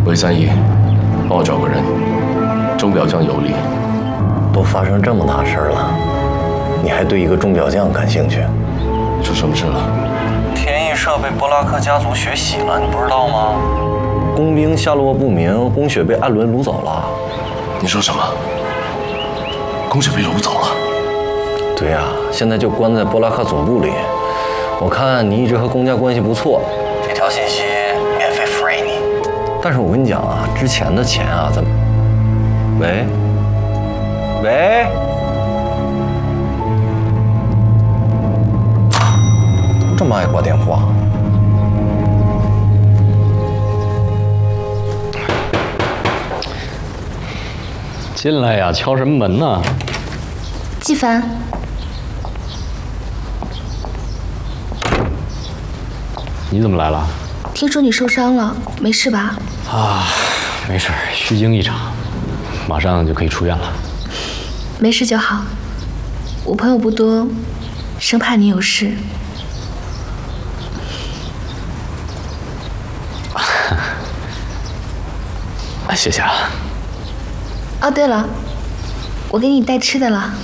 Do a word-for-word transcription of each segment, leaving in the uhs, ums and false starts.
魏三姨，帮我找个人，钟表匠有理。 都发生这么大事了，你还对一个钟表匠感兴趣？ 出什么事了？ 天翼社被波拉克家族血洗了，你不知道吗？工兵下落不明，宫雪被艾伦掳走了。 你说什么？宫雪被掳走了？ 对呀、啊，现在就关在波拉克总部里。我看你一直和宫家关系不错，这条信息免费 free 你。但是我跟你讲啊，之前的钱啊，咱们……喂，喂，这么爱挂电话？ 进来呀，敲什么门呢？ 季凡， 你怎么来了？ 听说你受伤了，没事吧？ 啊，没事，虚惊一场，马上就可以出院了。 没事就好。我朋友不多，生怕你有事。 啊，谢谢啊。 哦，对了，我给你带吃的了。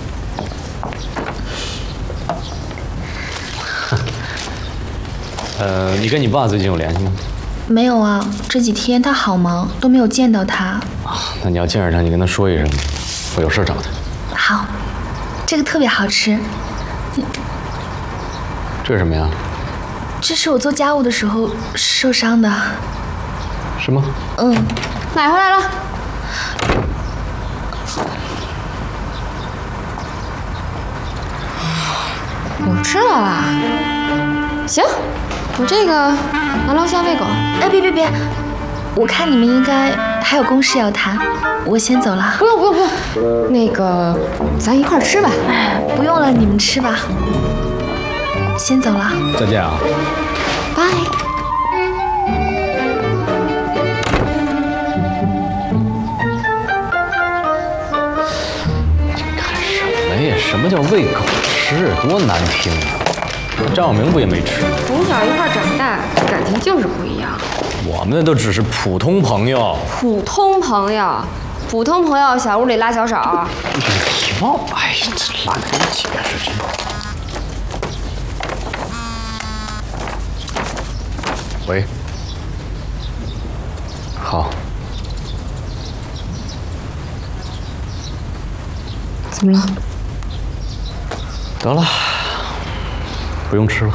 呃，你跟你爸最近有联系吗？ 没有啊，这几天他好忙，都没有见到他。 啊，那你要见着他，你跟他说一声，我有事找他。 好，这个特别好吃。 这是什么呀？ 这是我做家务的时候受伤的。 是吗？ 嗯， 买回来了。有吃的啦。行，我这个拿捞虾喂狗。 哎，别别别，我看你们应该还有公事要谈，我先走了。 不用不用不用，那个咱一块儿吃吧。 不用了，你们吃吧。先走了。 再见啊。 拜。 什么叫喂狗吃？多难听啊！张晓明不也没吃？ 从小一块长大，感情就是不一样。 我们那都只是普通朋友。 普通朋友，普通朋友，小屋里拉小手。 有礼貌，哎呀，这懒得跟你解释这。喂。好。 怎么了？ 得了，不用吃了。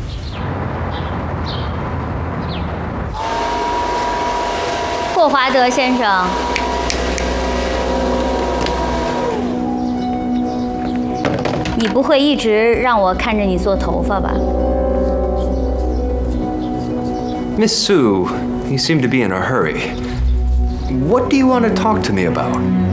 霍华德先生，你不会一直让我看着你做头发吧 ？Miss Sue, you seem to be in a hurry. What do you want to talk to me about?